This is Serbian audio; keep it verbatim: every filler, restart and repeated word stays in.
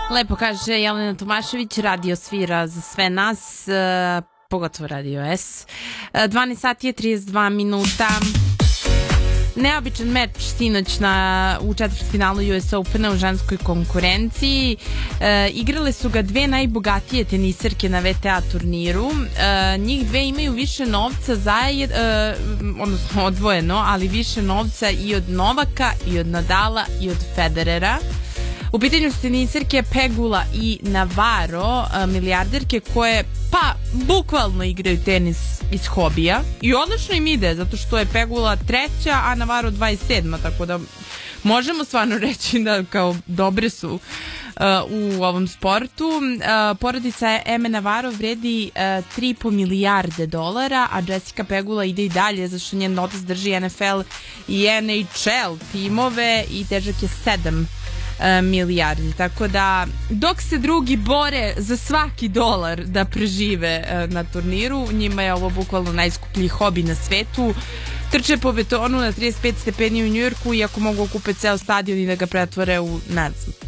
Lepo kaže Jelena Tomašević, radio svira za sve nas, uh, pogotovo Radio S. Uh, dvanaest sati je trideset dva minuta. Neobičan meč sinoć na, u četvrtfinalu U S Opena u ženskoj konkurenciji. E, igrale su ga dve najbogatije teniserke na V T A turniru. E, njih dve imaju više novca zajed, e, odnosno odvojeno, ali više novca i od Novaka, i od Nadala, i od Federera. U pitanju su teniserke Pegula i Navarro, milijarderke koje, pa, bukvalno igraju tenis iz hobija. I odlično im ide, zato što je Pegula treća, a Navarro dvadeset sedma, tako da možemo stvarno reći da kao dobre su uh, u ovom sportu. Uh, porodica Eme Navarro vredi uh, tri i po milijarde dolara, a Jessica Pegula ide i dalje, zašto njen otac drži N F L i N H L timove i težak je sedam milijardi, tako da dok se drugi bore za svaki dolar da prežive na turniru, njima je ovo bukvalno najskuplji hobi na svetu. Trče po betonu na trideset pet stepeni u Njujorku, iako mogu okupe ceo stadion i da ga pretvore u, ne znam,